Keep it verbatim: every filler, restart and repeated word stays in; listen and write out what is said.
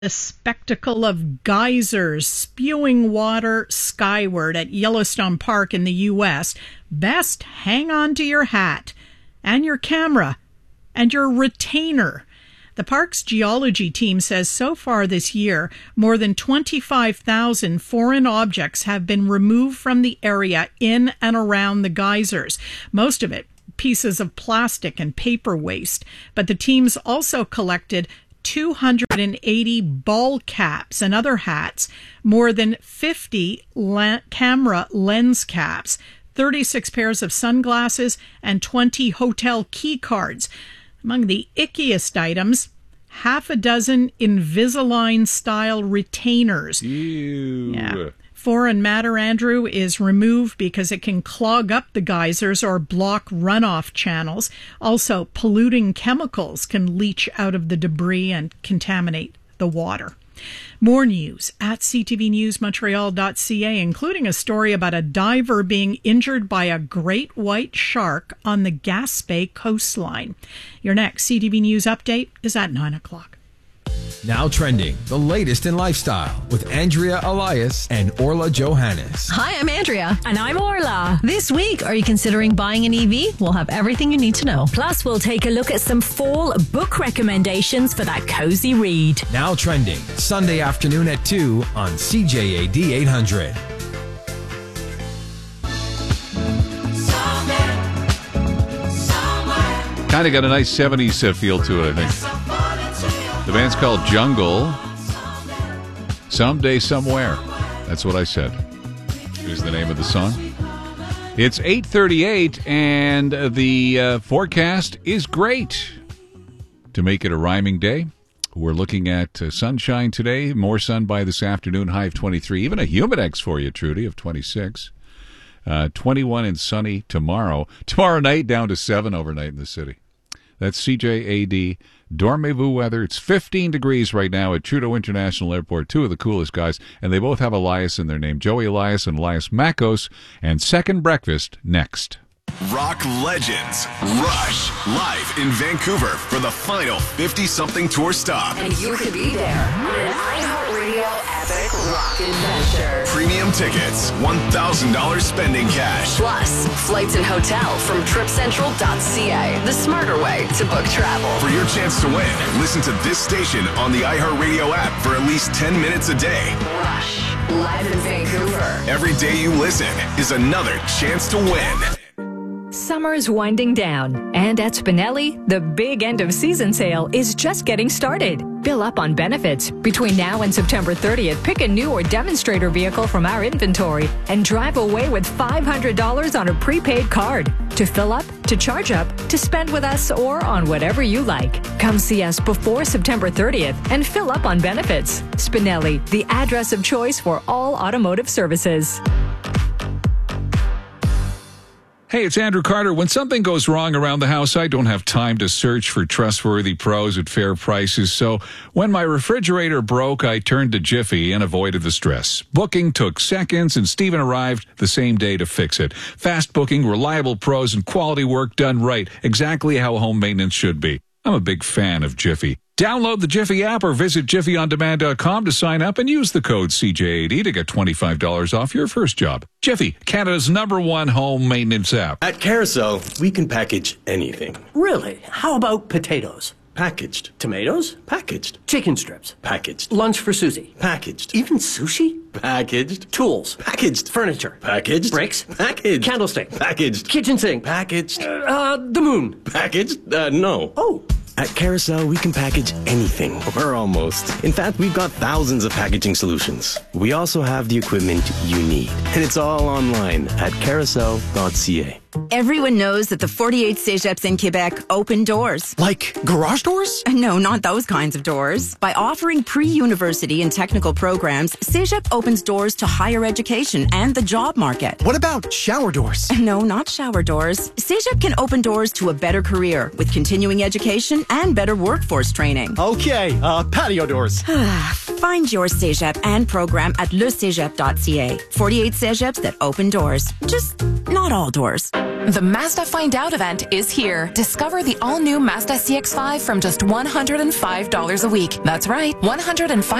The spectacle of geysers spewing water skyward at Yellowstone Park in the U S Best hang on to your hat and your camera and your retainer. The park's geology team says so far this year, more than twenty-five thousand foreign objects have been removed from the area in and around the geysers. Most of it pieces of plastic and paper waste. But the teams also collected two hundred eighty ball caps and other hats, more than fifty la- camera lens caps, thirty-six pairs of sunglasses, and twenty hotel key cards. Among the ickiest items, half a dozen Invisalign-style retainers. Ew. Yeah. Foreign matter, Andrew, is removed because it can clog up the geysers or block runoff channels. Also, polluting chemicals can leach out of the debris and contaminate the water. More news at c t v news montreal dot c a, including a story about a diver being injured by a great white shark on the Gaspé coastline. Your next C T V News update is at nine o'clock. Now trending, the latest in lifestyle with Andrea Elias and Orla Johannes. Hi, I'm Andrea. And I'm Orla. This week, are you considering buying an E V? We'll have everything you need to know. Plus, we'll take a look at some fall book recommendations for that cozy read. Now trending, Sunday afternoon at two on C J A D eight hundred. Kind of got a nice seventies uh, feel to it, I think. The band's called Jungle. Someday, Somewhere. That's what I said. Here's the name of the song. It's eight thirty-eight, and the uh, forecast is great. To make it a rhyming day, we're looking at uh, sunshine today, more sun by this afternoon, high of twenty-three. Even a humidex for you, Trudy, of twenty-six. Uh, twenty-one and sunny tomorrow. Tomorrow night, down to seven overnight in the city. That's C J A D Dormez-vous weather. It's fifteen degrees right now at Trudeau International Airport. Two of the coolest guys, and they both have Elias in their name. Joey Elias and Elias Makos. And Second Breakfast next. Rock legends Rush live in Vancouver for the final fifty-something tour stop. And you could be there on an iHeartRadio epic rock adventure. Premium tickets, one thousand dollars spending cash. Plus, flights and hotel from trip central dot c a, the smarter way to book travel. For your chance to win, listen to this station on the iHeartRadio app for at least ten minutes a day. Rush, live in Vancouver. Every day you listen is another chance to win. Summer's winding down, and at Spinelli, the big end-of-season sale is just getting started. Fill up on benefits. Between now and September thirtieth, pick a new or demonstrator vehicle from our inventory and drive away with five hundred dollars on a prepaid card. To fill up, to charge up, to spend with us, or on whatever you like. Come see us before September thirtieth and fill up on benefits. Spinelli, the address of choice for all automotive services. Hey, it's Andrew Carter. When something goes wrong around the house, I don't have time to search for trustworthy pros at fair prices. So when my refrigerator broke, I turned to Jiffy and avoided the stress. Booking took seconds, and Steven arrived the same day to fix it. Fast booking, reliable pros, and quality work done right. Exactly how home maintenance should be. I'm a big fan of Jiffy. Download the Jiffy app or visit jiffy on demand dot com to sign up and use the code C J A D to get twenty-five dollars off your first job. Jiffy, Canada's number one home maintenance app. At Carousel, we can package anything. Really? How about potatoes? Packaged. Tomatoes? Packaged. Chicken strips? Packaged. Lunch for Susie? Packaged. Even sushi? Packaged. Tools? Packaged. Furniture? Packaged. Bricks? Packaged. Candlestick? Packaged. Kitchen sink? Packaged. Uh, the moon? Packaged? Uh, no. Oh. At Carousel, we can package anything, or almost. In fact, we've got thousands of packaging solutions. We also have the equipment you need, and it's all online at carousel dot c a. Everyone knows that the forty-eight Cégeps in Quebec open doors. Like garage doors? No, not those kinds of doors. By offering pre-university and technical programs, Cégep opens doors to higher education and the job market. What about shower doors? No, not shower doors. Cégep can open doors to a better career with continuing education and better workforce training. Okay, uh, patio doors. Find your cégep and program at le cégep dot c a. forty-eight cégeps that open doors. Just not all doors. The Mazda Find Out event is here. Discover the all-new Mazda C X five from just one hundred five dollars a week. That's right, one hundred five